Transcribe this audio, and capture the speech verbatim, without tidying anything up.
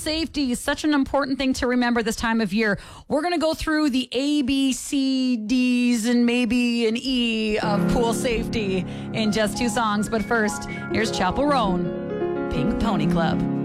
safety is such an important thing to remember this time of year. We're going to go through the A, B, C, D's, and maybe an E of pool safety in just two songs. But first, here's Chapel Roan, Pink Pony Club.